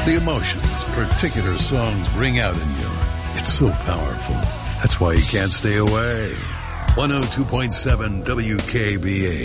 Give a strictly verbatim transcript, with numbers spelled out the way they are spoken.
The emotions particular songs bring out in you. It's so powerful. That's why you can't stay away. one oh two point seven W K B A